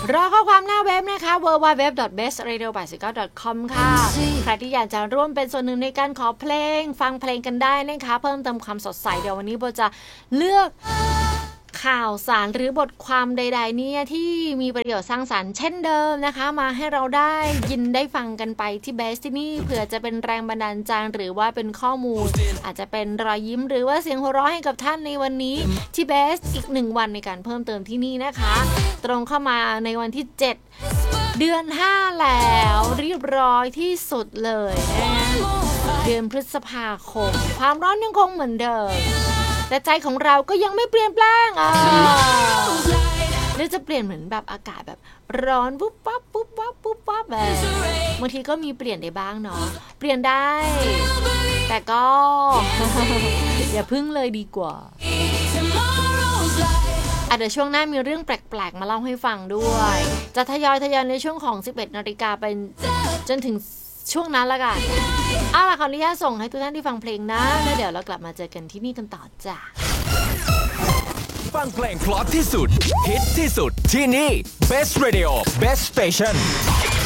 รอข้อความหน้าเว็บนะคะ www.bestradio89.com ค่ะใครที่อยากจะร่วมเป็นส่วนหนึ่งในการขอเพลงฟังเพลงกันได้นะคะเพิ่มเติมความสดใสเดี๋ยววันนี้โบจะเลือกข่าวสารหรือบทความใดๆเนี่ยที่มีประโยชน์สร้างสรรค์เช่นเดิมนะคะมาให้เราได้ยินได้ฟังกันไปที่เบสที่นี่เผื่อจะเป็นแรงบันดาลใจหรือว่าเป็นข้อมูลอาจจะเป็นรอยยิ้มหรือว่าเสียงหัวเราะให้กับท่านในวันนี้ที่เบสอีก1วันในการเพิ่มเติมที่นี่นะคะตรงเข้ามาในวันที่7เดือน5แล้วเรียบร้อยที่สุดเลยนะเดือนพฤษภาคมความร้อนยังคงเหมือนเดิมแต่ใจของเราก็ยังไม่เปลี่ยนแปลงหรือจะเปลี่ยนเหมือนแบบอากาศแบบร้อนปุ๊บปั๊บปุ๊บปั๊บปุ๊บปั๊บแบบบางทีก็มีเปลี่ยนได้บ้างเนาะเปลี่ยนได้แต่ก็ อย่าพึ่งเลยดีกว่าเดี๋ยวช่วงหน้ามีเรื่องแปลกๆมาเล่าให้ฟังด้วยจะทยอยในช่วงของ 11:00 นเป็นจนถึงช่วงนั้นละกันเอาล่ะขออนุญาตส่งให้ทุกท่านที่ฟังเพลงนะแล้วเดี๋ยวเรากลับมาเจอกันที่นี่กันต่อจ้ะฟังเพลงเพราะที่สุดฮิตที่สุดที่นี่ Best Radio Best Station